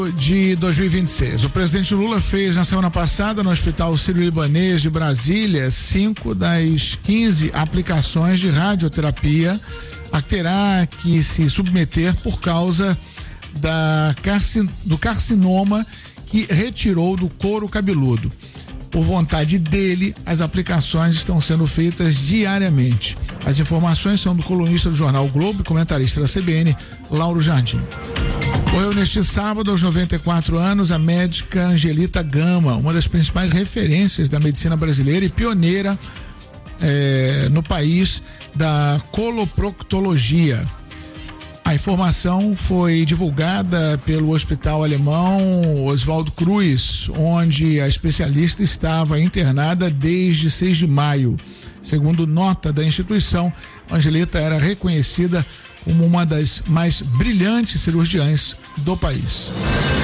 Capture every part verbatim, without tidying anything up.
de dois mil e vinte e seis. O presidente Lula fez na semana passada no Hospital Sírio-Libanês de Brasília cinco das quinze aplicações de radioterapia a que terá que se submeter por causa da carcin, do carcinoma que retirou do couro cabeludo. Por vontade dele, as aplicações estão sendo feitas diariamente. As informações são do colunista do jornal o Globo e comentarista da C B N, Lauro Jardim. Morreu neste sábado, aos noventa e quatro anos, a médica Angelita Gama, uma das principais referências da medicina brasileira e pioneira eh, no país da coloproctologia. A informação foi divulgada pelo hospital alemão Oswaldo Cruz, onde a especialista estava internada desde seis de maio. Segundo nota da instituição, Angelita era reconhecida como uma das mais brilhantes cirurgiãs do país.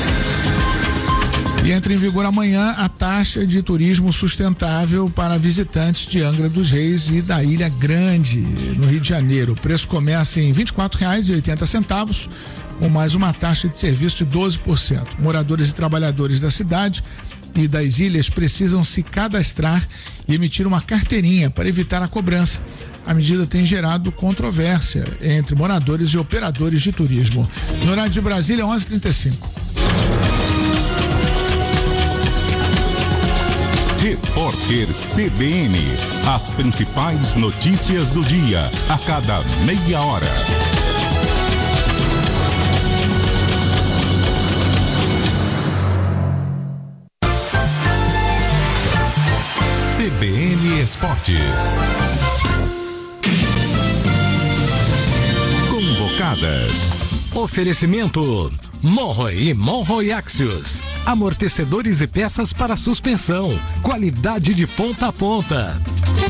E entra em vigor amanhã a taxa de turismo sustentável para visitantes de Angra dos Reis e da Ilha Grande, no Rio de Janeiro. O preço começa em vinte e quatro reais e oitenta centavos, com mais uma taxa de serviço de doze por cento. Moradores e trabalhadores da cidade e das ilhas precisam se cadastrar e emitir uma carteirinha para evitar a cobrança. A medida tem gerado controvérsia entre moradores e operadores de turismo. No horário de Brasília, onze e trinta e cinco. Repórter C B N. As principais notícias do dia, a cada meia hora. C B N Esportes. Convocadas. Oferecimento Monroe e Monroe Axios. Amortecedores e peças para suspensão. Qualidade de ponta a ponta.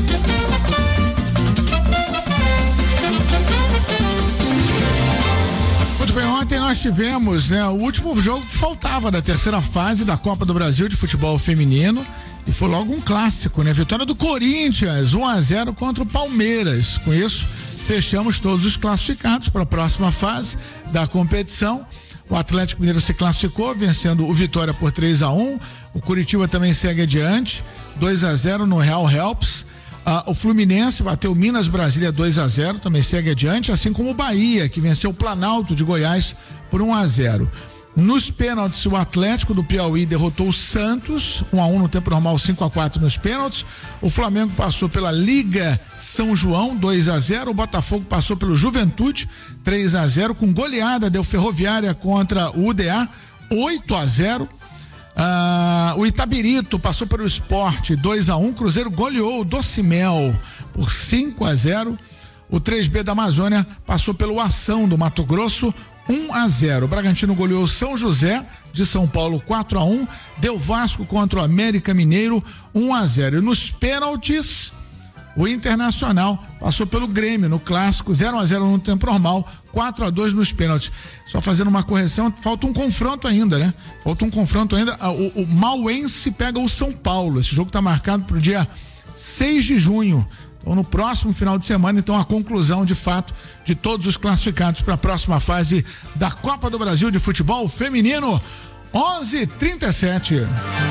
Muito bem, ontem nós tivemos, né, o último jogo que faltava da terceira fase da Copa do Brasil de futebol feminino. E foi logo um clássico, né? Vitória do Corinthians, um a zero contra o Palmeiras. Com isso, fechamos todos os classificados para a próxima fase da competição. O Atlético Mineiro se classificou, vencendo o Vitória por três a um. O Curitiba também segue adiante, dois a zero no Real Helps. Ah, o Fluminense bateu Minas Brasília dois a zero, também segue adiante, assim como o Bahia, que venceu o Planalto de Goiás por um a zero. Nos pênaltis, o Atlético do Piauí derrotou o Santos, um a um no tempo normal, cinco a quatro nos pênaltis. O Flamengo passou pela Liga São João, dois a zero. O Botafogo passou pelo Juventude, três a zero. Com goleada, deu Ferroviária contra o U D A, oito a zero. Ah, o Itabirito passou pelo Sport, dois a um. Cruzeiro goleou o Docimel por cinco a zero. O três B da Amazônia passou pelo Ação do Mato Grosso, um a zero. O Bragantino goleou o São José de São Paulo quatro a um. Deu Vasco contra o América Mineiro um a zero. E nos pênaltis, o Internacional passou pelo Grêmio no clássico zero a zero no tempo normal, quatro a dois nos pênaltis. Só fazendo uma correção, falta um confronto ainda, né? Falta um confronto ainda. O, o Mauense pega o São Paulo. Esse jogo está marcado para o dia seis de junho. Então, no próximo final de semana, então, a conclusão de fato de todos os classificados para a próxima fase da Copa do Brasil de Futebol Feminino. onze e trinta e sete.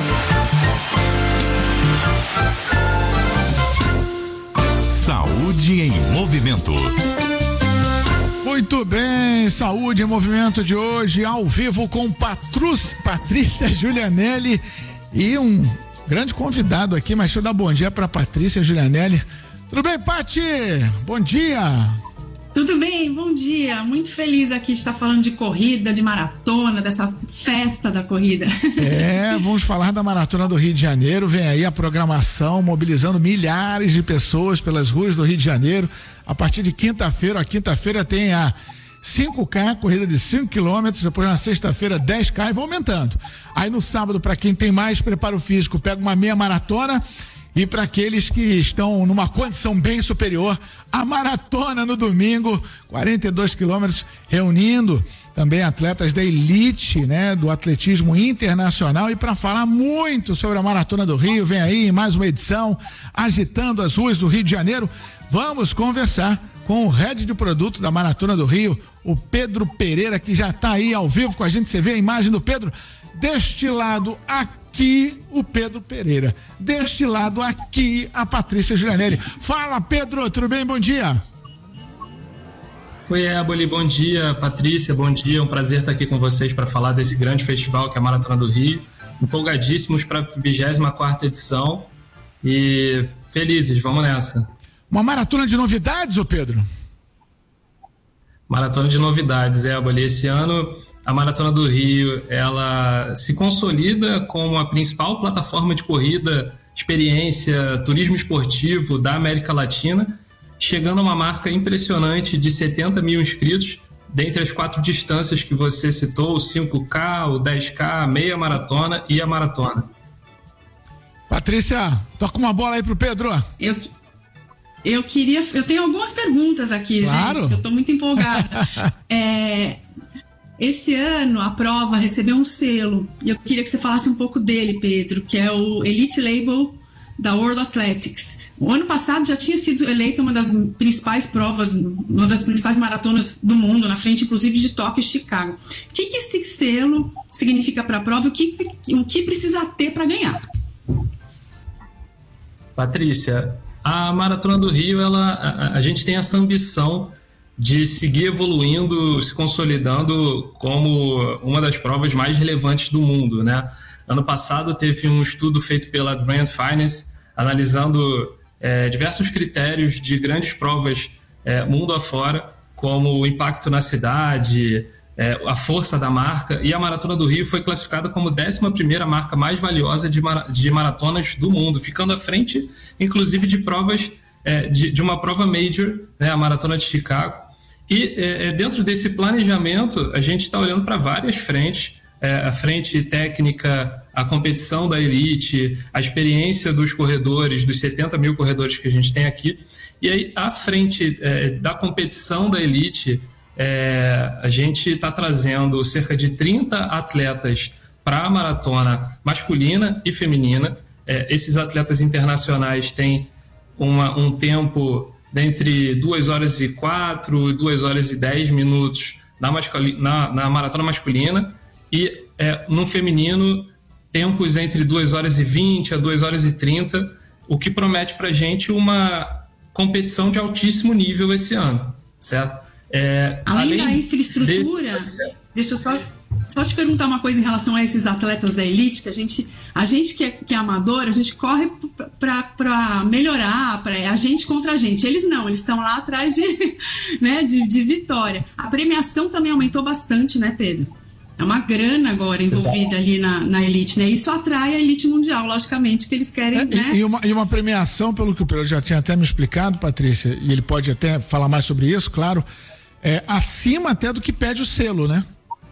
Saúde em movimento. Muito bem, Saúde em Movimento de hoje, ao vivo com Patrus, Patrícia Julianelli e um grande convidado aqui, mas deixa eu dar bom dia para Patrícia Julianelli. Tudo bem, Pati? Bom dia. Tudo bem, bom dia. Muito feliz aqui de estar falando de corrida, de maratona, dessa festa da corrida. É, vamos falar da Maratona do Rio de Janeiro. Vem aí a programação, mobilizando milhares de pessoas pelas ruas do Rio de Janeiro. A partir de quinta-feira, a quinta-feira tem a cinco K, corrida de cinco quilômetros, depois na sexta-feira dez K e vai aumentando. Aí no sábado, para quem tem mais preparo físico, pega uma meia maratona. E para aqueles que estão numa condição bem superior, a maratona no domingo, quarenta e dois quilômetros, reunindo também atletas da elite, né, do atletismo internacional. E para falar muito sobre a Maratona do Rio, vem aí mais uma edição, agitando as ruas do Rio de Janeiro. Vamos conversar com o head de produto da Maratona do Rio, o Pedro Pereira, que já está aí ao vivo com a gente. Você vê a imagem do Pedro? Deste lado aqui, o Pedro Pereira. Deste lado aqui, a Patrícia Giulianelli. Fala, Pedro, tudo bem? Bom dia. Oi, Éboli, bom dia, Patrícia, bom dia, é um prazer estar aqui com vocês para falar desse grande festival que é a Maratona do Rio, empolgadíssimos para a vigésima quarta edição e felizes, vamos nessa. Uma maratona de novidades, ô Pedro? Maratona de novidades, Éboli, esse ano a Maratona do Rio, ela se consolida como a principal plataforma de corrida, experiência, turismo esportivo da América Latina, chegando a uma marca impressionante de setenta mil inscritos, dentre as quatro distâncias que você citou, o cinco K, o dez K, a meia maratona e a maratona. Patrícia, toca uma bola aí pro Pedro. Eu, eu queria, eu tenho algumas perguntas aqui, claro. Gente, eu tô muito empolgada. é, esse ano a prova recebeu um selo, e eu queria que você falasse um pouco dele, Pedro, que é o Elite Label da World Athletics. O ano passado já tinha sido eleita uma das principais provas, uma das principais maratonas do mundo, na frente inclusive de Tóquio e Chicago. O que, que esse selo significa para a prova e o que, o que precisa ter para ganhar? Patrícia, a Maratona do Rio, ela, a, a gente tem essa ambição de seguir evoluindo, se consolidando como uma das provas mais relevantes do mundo, né? Ano passado teve um estudo feito pela Grant Finance, analisando É, diversos critérios de grandes provas é, mundo afora, como o impacto na cidade, é, a força da marca, e a Maratona do Rio foi classificada como décima primeira marca mais valiosa de, mara, de maratonas do mundo, ficando à frente, inclusive, de provas, é, de, de uma prova major, né, a Maratona de Chicago. E é, dentro desse planejamento, a gente está olhando para várias frentes, é, a frente técnica, a competição da elite, a experiência dos corredores, dos setenta mil corredores que a gente tem aqui. E aí, à frente é, da competição da elite, é, a gente está trazendo cerca de trinta atletas para a maratona masculina e feminina. É, esses atletas internacionais têm uma, um tempo entre duas horas e quatro e duas horas e dez minutos na, na, na maratona masculina, e é, no feminino tempos entre duas horas e vinte a duas horas e trinta, o que promete para a gente uma competição de altíssimo nível esse ano, certo? É, além, além da infraestrutura, de... deixa eu só, só te perguntar uma coisa em relação a esses atletas da elite, que a gente, a gente que, é, que é amador, a gente corre para melhorar, pra, a gente contra a gente. Eles não, eles estão lá atrás de, né, de, de vitória. A premiação também aumentou bastante, né, Pedro? É uma grana agora envolvida Exato. ali na, na elite, né? Isso atrai a elite mundial, logicamente, que eles querem, é, né? E uma, e uma premiação, pelo que o Pedro já tinha até me explicado, Patrícia, e ele pode até falar mais sobre isso, claro, é acima até do que pede o selo, né?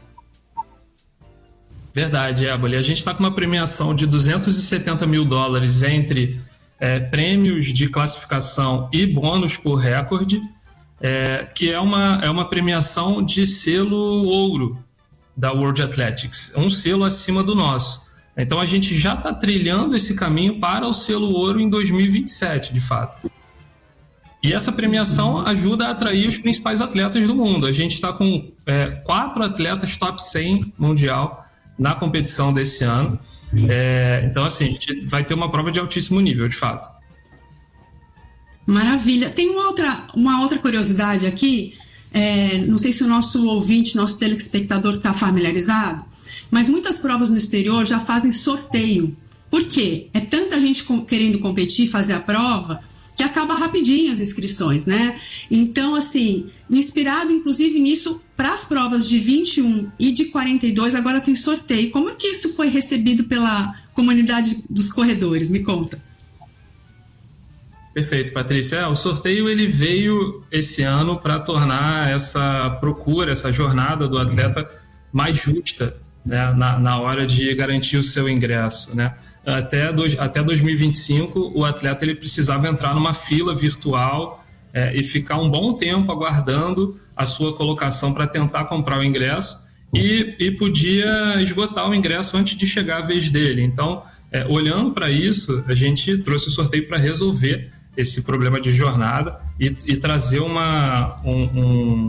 Verdade, Éboli. A gente está com uma premiação de duzentos e setenta mil dólares entre é, prêmios de classificação e bônus por recorde, é, que é uma, é uma premiação de selo ouro da World Athletics, um selo acima do nosso. Então a gente já está trilhando esse caminho para o selo ouro em dois mil e vinte e sete, de fato. E essa premiação ajuda a atrair os principais atletas do mundo. A gente está com é, quatro atletas top cem mundial na competição desse ano. É, então, assim, a gente vai ter uma prova de altíssimo nível, de fato. Maravilha. Tem uma outra, uma outra curiosidade aqui. É, não sei se o nosso ouvinte, nosso telespectador está familiarizado, mas muitas provas no exterior já fazem sorteio. Por quê? É tanta gente com, querendo competir, fazer a prova, que acaba rapidinho as inscrições, né? Então, assim, inspirado inclusive nisso, para as provas de vinte e um e de quarenta e dois, agora tem sorteio. Como é que isso foi recebido pela comunidade dos corredores? Me conta. Perfeito, Patrícia. É, o sorteio ele veio esse ano para tornar essa procura, essa jornada do atleta mais justa, né, na, na hora de garantir o seu ingresso, né? Até, dois, até dois mil e vinte e cinco, o atleta ele precisava entrar numa fila virtual é, e ficar um bom tempo aguardando a sua colocação para tentar comprar o ingresso e, e podia esgotar o ingresso antes de chegar a vez dele. Então, é, olhando para isso, a gente trouxe o sorteio para resolver esse problema de jornada e, e trazer uma, um, um,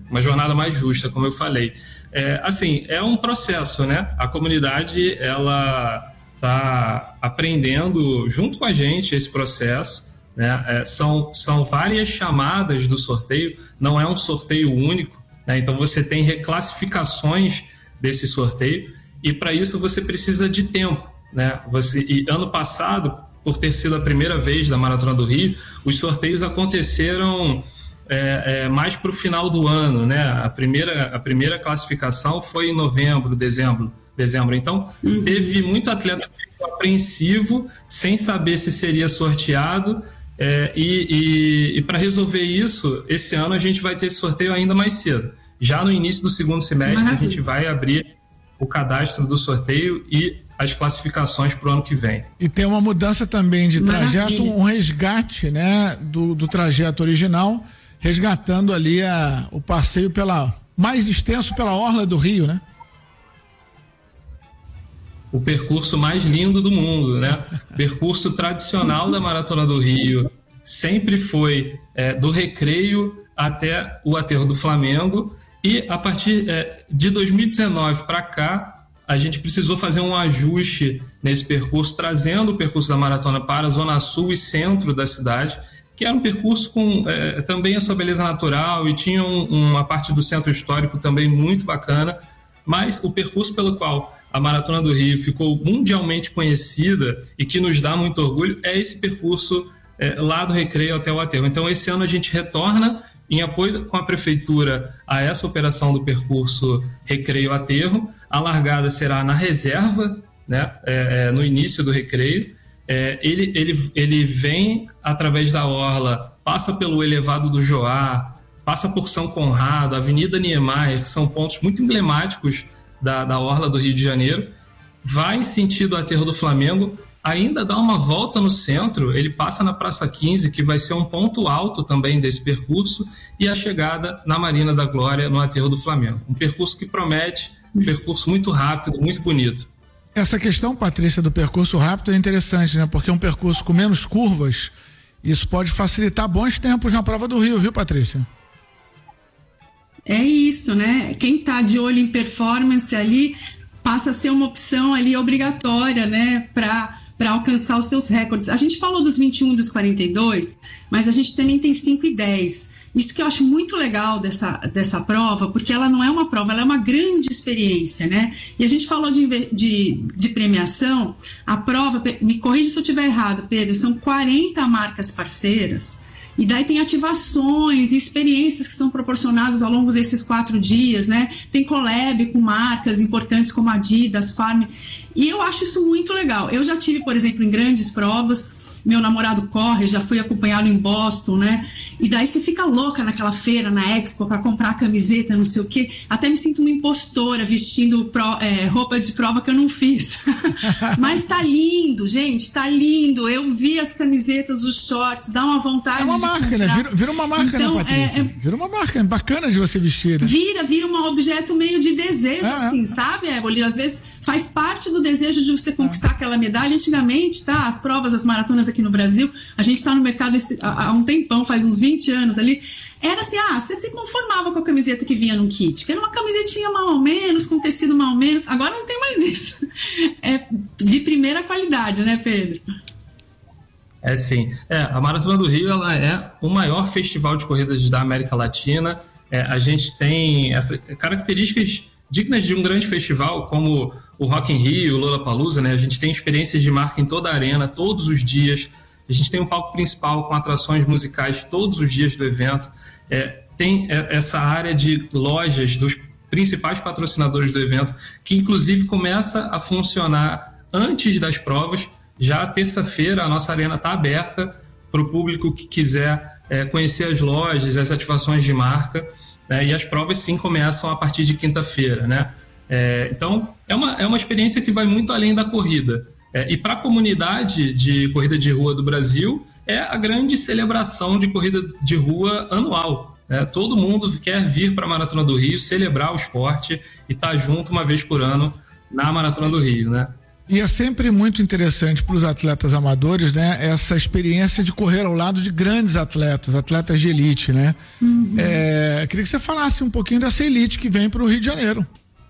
uma jornada mais justa, como eu falei. É, assim, é um processo, né? A comunidade, ela está aprendendo junto com a gente esse processo, né? É, são, são várias chamadas do sorteio, não é um sorteio único, né? Então você tem reclassificações desse sorteio e para isso você precisa de tempo, né? Você, e ano passado, por ter sido a primeira vez da Maratona do Rio, os sorteios aconteceram é, é, mais para o final do ano, né? A primeira, a primeira classificação foi em novembro, dezembro, dezembro. Então, uhum. teve muito atleta que ficou apreensivo, sem saber se seria sorteado, é, e, e, e para resolver isso, esse ano a gente vai ter esse sorteio ainda mais cedo. Já no início do segundo semestre, Maravilha. A gente vai abrir o cadastro do sorteio e as classificações para o ano que vem. E tem uma mudança também de trajeto, Maravilha. um resgate, né, do, do trajeto original, resgatando ali a, o passeio pela, mais extenso pela orla do Rio, né? O percurso mais lindo do mundo, né? O percurso tradicional da Maratona do Rio sempre foi é, do Recreio até o Aterro do Flamengo, e a partir é, de dois mil e dezenove para cá, a gente precisou fazer um ajuste nesse percurso, trazendo o percurso da maratona para a zona sul e centro da cidade, que era um percurso com é, também a sua beleza natural e tinha um, uma parte do centro histórico também muito bacana, mas o percurso pelo qual a Maratona do Rio ficou mundialmente conhecida e que nos dá muito orgulho é esse percurso é, lá do Recreio até o Aterro. Então esse ano a gente retorna em apoio com a prefeitura a essa operação do percurso Recreio-Aterro. A largada será na reserva, né, é, é, no início do Recreio. É, ele, ele, ele vem através da orla, passa pelo elevado do Joá, passa por São Conrado, Avenida Niemeyer, que são pontos muito emblemáticos da, da orla do Rio de Janeiro, vai em sentido Aterro do Flamengo, ainda dá uma volta no centro, ele passa na Praça quinze, que vai ser um ponto alto também desse percurso, e a chegada na Marina da Glória, no Aterro do Flamengo. Um percurso que promete, um percurso muito rápido, muito bonito. Essa questão, Patrícia, do percurso rápido é interessante, né? Porque é um percurso com menos curvas, isso pode facilitar bons tempos na prova do Rio, viu, Patrícia? É isso, né? Quem tá de olho em performance ali passa a ser uma opção ali obrigatória, né? Para para alcançar os seus recordes. A gente falou dos vinte e um e dos quarenta e dois, mas a gente também tem cinco e dez. Isso que eu acho muito legal dessa, dessa prova, porque ela não é uma prova, ela é uma grande experiência, né? E a gente falou de, de, de premiação, a prova, me corrija se eu estiver errado, Pedro, são quarenta marcas parceiras, e daí tem ativações e experiências que são proporcionadas ao longo desses quatro dias, né? Tem collab com marcas importantes como Adidas, Farm, e eu acho isso muito legal. Eu já tive, por exemplo, em grandes provas, meu namorado corre, já fui acompanhá-lo em Boston, né? E daí você fica louca naquela feira, na Expo, para comprar camiseta, não sei o quê. Até me sinto uma impostora vestindo pro, é, roupa de prova que eu não fiz. Mas tá lindo, gente, tá lindo. Eu vi as camisetas, os shorts, dá uma vontade. É uma de marca, comprar. né? Vira, vira uma marca, então, né, Patrícia? É, é... Vira uma marca, é bacana de você vestir. Né? Vira, vira um objeto meio de desejo, é, assim, é. sabe, Éboli? Às vezes faz parte do desejo de você conquistar é. aquela medalha. Antigamente, tá? As provas, as maratonas aqui no Brasil, a gente tá no mercado esse, há, há um tempão, faz uns vinte anos ali, era assim, ah, você se conformava com a camiseta que vinha no kit, que era uma camisetinha mal ou menos, com tecido mal ou menos, agora não tem mais isso. É de primeira qualidade, né, Pedro? É sim. É, a Maratona do Rio, ela é o maior festival de corridas da América Latina. É, a gente tem essas características dignas de um grande festival, como o Rock in Rio, o Lollapalooza, né? A gente tem experiências de marca em toda a arena, todos os dias. A gente tem um palco principal com atrações musicais todos os dias do evento. É, tem essa área de lojas dos principais patrocinadores do evento, que inclusive começa a funcionar antes das provas. Já terça-feira a nossa arena está aberta para o público que quiser é, conhecer as lojas, as ativações de marca, né? E as provas sim começam a partir de quinta-feira, né? É, então é uma, é uma experiência que vai muito além da corrida. É, e para a comunidade de corrida de rua do Brasil, é a grande celebração de corrida de rua anual. Né? Todo mundo quer vir para a Maratona do Rio, celebrar o esporte e estar tá junto uma vez por ano na Maratona do Rio. Né? E é sempre muito interessante para os atletas amadores, né? Essa experiência de correr ao lado de grandes atletas, atletas de elite, né? Uhum. É, queria que você falasse um pouquinho dessa elite que vem para o Rio de Janeiro.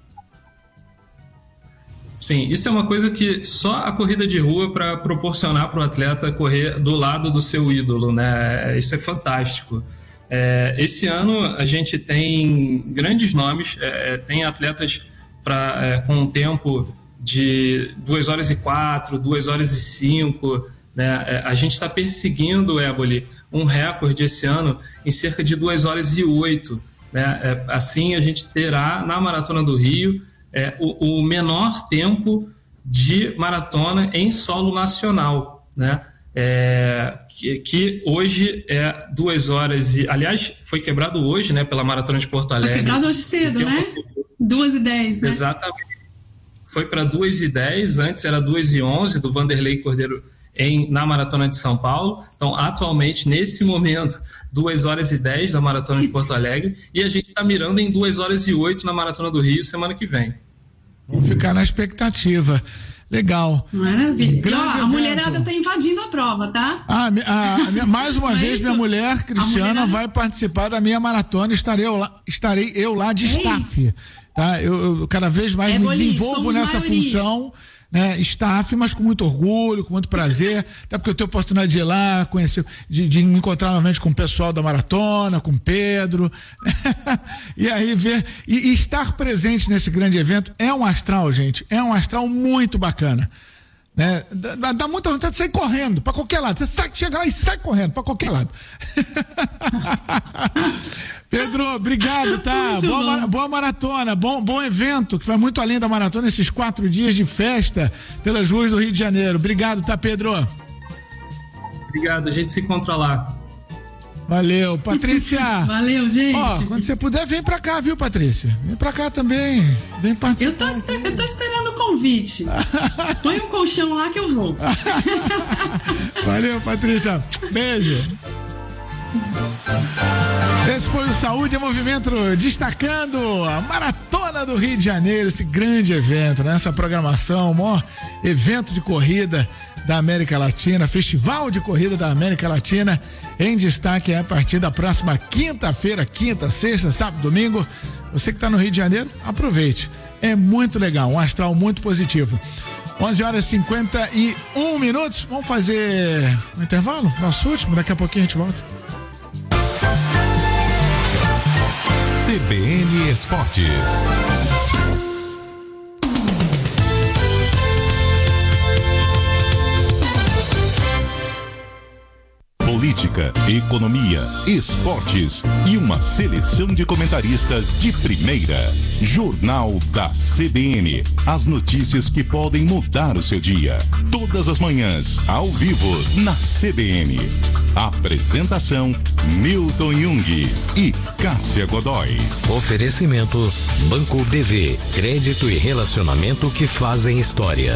Sim, isso é uma coisa que só a corrida de rua para proporcionar para o atleta correr do lado do seu ídolo, né? Isso é fantástico. É, esse ano a gente tem grandes nomes, é, tem atletas pra, é, com um tempo de duas horas e quatro, duas horas e cinco, né? É, a gente está perseguindo, Éboli, um recorde esse ano em cerca de duas horas e oito, né? É, assim a gente terá na Maratona do Rio É, o, o menor tempo de maratona em solo nacional, né? É, que, que hoje é duas horas e... Aliás, foi quebrado hoje, né? Pela Maratona de Porto Alegre. Foi quebrado hoje cedo, né? duas e dez, né? Exatamente. Foi para duas e dez, antes era duas e onze do Vanderlei Cordeiro em, na Maratona de São Paulo. Então, atualmente, nesse momento, duas horas e dez da Maratona de Porto Alegre, e a gente está mirando em duas horas e oito na Maratona do Rio semana que vem. Vamos ficar na expectativa. Legal. Maravilha. E, ó, a mulherada está invadindo a prova, tá? Ah, a, a minha, mais uma vez, isso? minha mulher, Cristiana, mulherada... vai participar da minha maratona. Estarei eu lá, estarei eu lá de é staff. Isso. Tá? Eu, eu cada vez mais é, me Bolinho, desenvolvo nessa maioria. função. Né, staff, mas com muito orgulho, com muito prazer, até porque eu tenho a oportunidade de ir lá, conhecer, de, de me encontrar novamente com o pessoal da maratona, com o Pedro, e aí ver, e, e estar presente nesse grande evento é um astral, gente, é um astral muito bacana, né? Dá, dá muita vontade de sair correndo para qualquer lado, você sai, chega lá e sai correndo para qualquer lado. Pedro, obrigado, tá? Boa, boa maratona, bom, bom evento, que vai muito além da maratona, esses quatro dias de festa pelas ruas do Rio de Janeiro. Obrigado, tá, Pedro? Obrigado, a gente se encontra lá. Valeu, Patrícia. Valeu, gente. Ó, quando você puder, vem pra cá, viu, Patrícia? Vem pra cá também. Vem participar. Eu tô, eu tô esperando o convite. Põe um colchão lá que eu vou. Valeu, Patrícia. Beijo. Esse foi o Saúde em Movimento, destacando a Maratona do Rio de Janeiro, esse grande evento, né? Essa programação, o maior evento de corrida da América Latina, Festival de Corrida da América Latina, em destaque a partir da próxima quinta-feira, quinta, sexta, sábado, domingo. Você que está no Rio de Janeiro, aproveite. É muito legal, um astral muito positivo. onze horas e cinquenta e um minutos. Vamos fazer um intervalo? Nosso último, daqui a pouquinho a gente volta. C B N Esportes. Política, economia, esportes e uma seleção de comentaristas de primeira. Jornal da C B N. As notícias que podem mudar o seu dia. Todas as manhãs, ao vivo, na C B N. Apresentação: Milton Jung e Cássia Godoy. Oferecimento: Banco B V. Crédito e relacionamento que fazem história.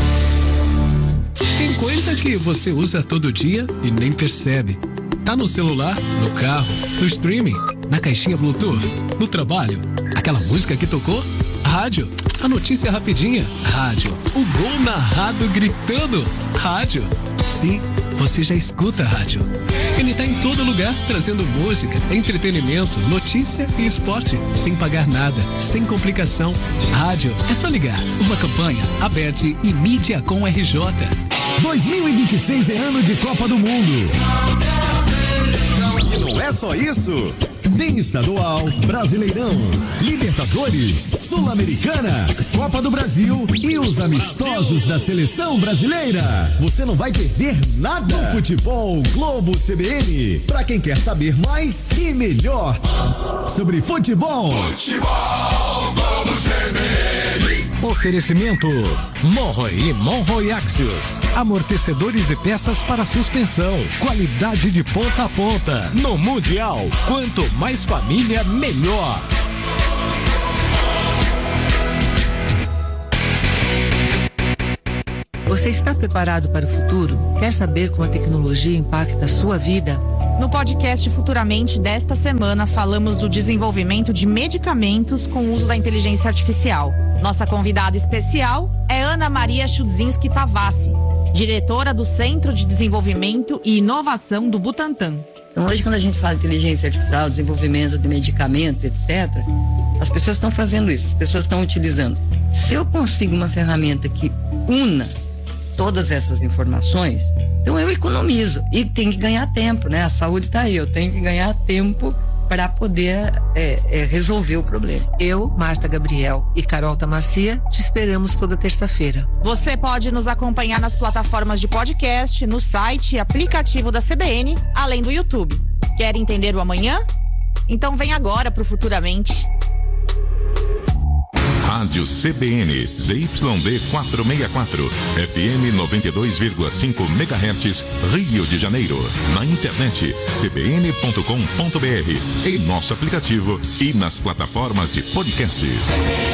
Tem coisa que você usa todo dia e nem percebe. Tá no celular, no carro, no streaming, na caixinha Bluetooth, no trabalho. Aquela música que tocou? Rádio. A notícia rapidinha? Rádio. O gol narrado gritando? Rádio. Sim, você já escuta a rádio. Ele tá em todo lugar, trazendo música, entretenimento, notícia e esporte, sem pagar nada, sem complicação. Rádio, é só ligar. Uma campanha, Aberte e Mídia com R J. dois mil e vinte e seis é ano de Copa do Mundo. E não é só isso. Tem estadual, Brasileirão, Libertadores, Sul-Americana, Copa do Brasil e os amistosos da Seleção Brasileira. Você não vai perder nada no Futebol Globo C B N. Pra quem quer saber mais e melhor sobre futebol. Futebol Globo C B N. Oferecimento: Monroe e Monroe Axios. Amortecedores e peças para suspensão. Qualidade de ponta a ponta. No Mundial, quanto mais família, melhor. Você está preparado para o futuro? Quer saber como a tecnologia impacta a sua vida? No podcast Futuramente desta semana, falamos do desenvolvimento de medicamentos com o uso da inteligência artificial. Nossa convidada especial é Ana Maria Chudzinski Tavassi, diretora do Centro de Desenvolvimento e Inovação do Butantan. Então, hoje, quando a gente fala de inteligência artificial, desenvolvimento de medicamentos, etcétera, as pessoas estão fazendo isso, as pessoas estão utilizando. Se eu consigo uma ferramenta que una todas essas informações, então eu economizo e tem que ganhar tempo, né? A saúde está aí, eu tenho que ganhar tempo para poder é, é, resolver o problema. Eu, Marta Gabriel e Carol Tamacia te esperamos toda terça-feira. Você pode nos acompanhar nas plataformas de podcast, no site e aplicativo da C B N, além do YouTube. Quer entender o amanhã? Então vem agora pro Futuramente. Rádio C B N, Z Y D quatrocentos e sessenta e quatro, F M noventa e dois vírgula cinco megahertz, Rio de Janeiro. Na internet, c b n ponto com ponto b r, em nosso aplicativo e nas plataformas de podcasts.